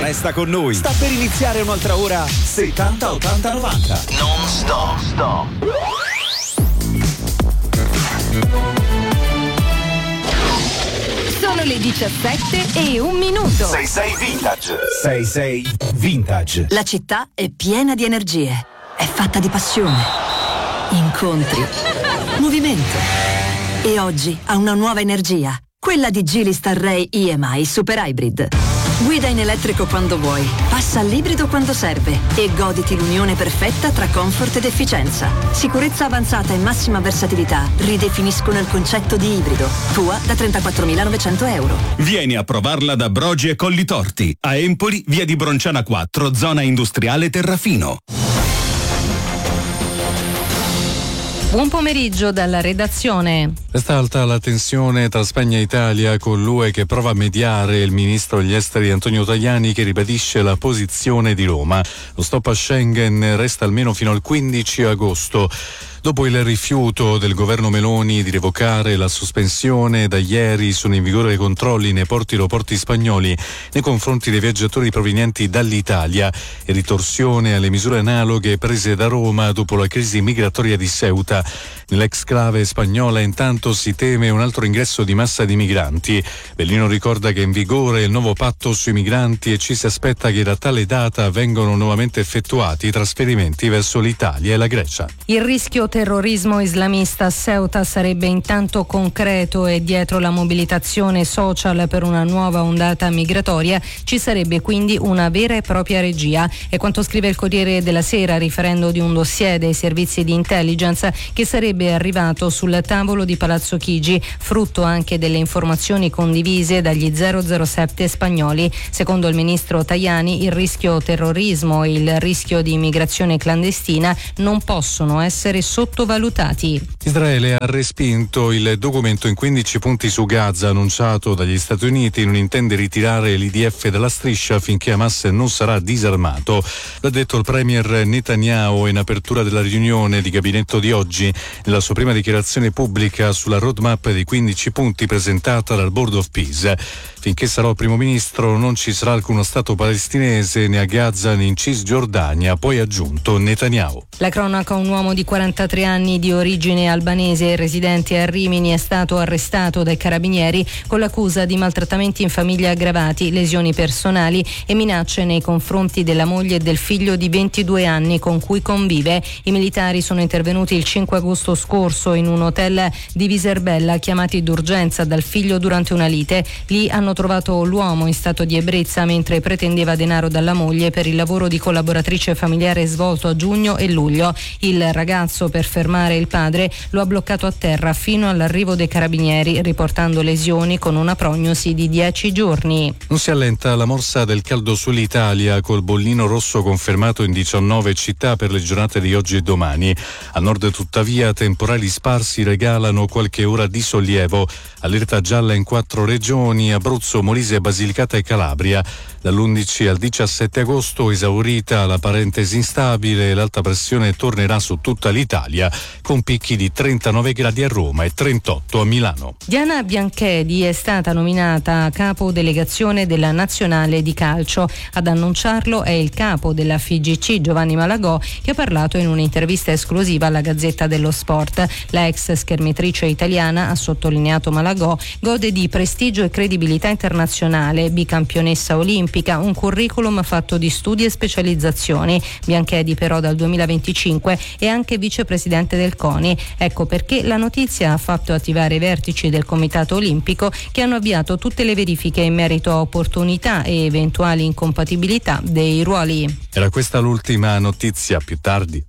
Resta con noi. Sta per iniziare un'altra ora 70 80 90. Non stop. Sono le 17:01. 66 Vintage. 66 Vintage. La città è piena di energie. È fatta di passione, incontri, movimento. E oggi ha una nuova energia. Quella di Geely Starray EMI Super Hybrid. Guida in elettrico quando vuoi, passa all'ibrido quando serve e goditi l'unione perfetta tra comfort ed efficienza. Sicurezza avanzata e massima versatilità ridefiniscono il concetto di ibrido. Tua da 34.900 euro. Vieni a provarla da Brogi e Collitorti. A Empoli, via di Bronciana 4, zona industriale Terrafino. Buon pomeriggio dalla redazione. Resta alta la tensione tra Spagna e Italia, con l'UE che prova a mediare e il ministro degli esteri Antonio Tajani che ribadisce la posizione di Roma. Lo stop a Schengen resta almeno fino al 15 agosto. Dopo il rifiuto del governo Meloni di revocare la sospensione, da ieri sono in vigore controlli nei porti e aeroporti spagnoli nei confronti dei viaggiatori provenienti dall'Italia e ritorsione alle misure analoghe prese da Roma dopo la crisi migratoria di Ceuta. Nell'ex clave spagnola intanto si teme un altro ingresso di massa di migranti. Bellino ricorda che è in vigore il nuovo patto sui migranti e ci si aspetta che da tale data vengano nuovamente effettuati i trasferimenti verso l'Italia e la Grecia. Il rischio terrorismo islamista a Ceuta sarebbe intanto concreto e dietro la mobilitazione social per una nuova ondata migratoria ci sarebbe quindi una vera e propria regia. È quanto scrive il Corriere della Sera riferendo di un dossier dei servizi di intelligence che sarebbe arrivato sul tavolo di Palazzo Chigi, frutto anche delle informazioni condivise dagli 007 spagnoli. Secondo il ministro Tajani il rischio terrorismo e il rischio di immigrazione clandestina non possono essere sottovalutati. Israele ha respinto il documento in 15 punti su Gaza annunciato dagli Stati Uniti. Non intende ritirare l'IDF dalla striscia finché Hamas non sarà disarmato. L'ha detto il premier Netanyahu in apertura della riunione di gabinetto di oggi. Nella sua prima dichiarazione pubblica sulla roadmap di 15 punti presentata dal Board of Peace. Finché sarò primo ministro non ci sarà alcuno stato palestinese né a Gaza né in Cisgiordania, poi ha aggiunto Netanyahu. La cronaca: un uomo di 43 anni di origine albanese residente a Rimini è stato arrestato dai carabinieri con l'accusa di maltrattamenti in famiglia aggravati, lesioni personali e minacce nei confronti della moglie e del figlio di 22 anni con cui convive. I militari sono intervenuti il 5 agosto scorso in un hotel di Viserbella, chiamati d'urgenza dal figlio durante una lite. Lì hanno trovato l'uomo in stato di ebbrezza mentre pretendeva denaro dalla moglie per il lavoro di collaboratrice familiare svolto a giugno e luglio. Il ragazzo, per fermare il padre, lo ha bloccato a terra fino all'arrivo dei carabinieri, riportando lesioni con una prognosi di 10 giorni. Non si allenta la morsa del caldo sull'Italia, col bollino rosso confermato in 19 città per le giornate di oggi e domani. A nord tuttavia temporali sparsi regalano qualche ora di sollievo. Allerta gialla in 4 regioni: Abruzzo, Molise, Basilicata e Calabria. Dall'11 al 17 agosto esaurita la parentesi instabile, l'alta pressione tornerà su tutta l'Italia con picchi di 39 gradi a Roma e 38 a Milano. Diana Bianchedi è stata nominata capo delegazione della nazionale di calcio. Ad annunciarlo è il capo della FIGC Giovanni Malagò, che ha parlato in un'intervista esclusiva alla Gazzetta dello Sport. La ex schermitrice italiana, ha sottolineato Malagò, gode di prestigio e credibilità internazionale, bicampionessa olimpica, un curriculum fatto di studi e specializzazioni. Bianchedi però dal 2025 è anche vicepresidente del CONI. Ecco perché la notizia ha fatto attivare i vertici del Comitato Olimpico, che hanno avviato tutte le verifiche in merito a opportunità e eventuali incompatibilità dei ruoli. Era questa l'ultima notizia, più tardi.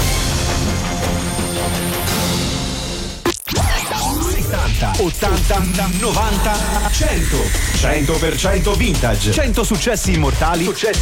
80, 90, 100. 100% vintage. 100 successi immortali.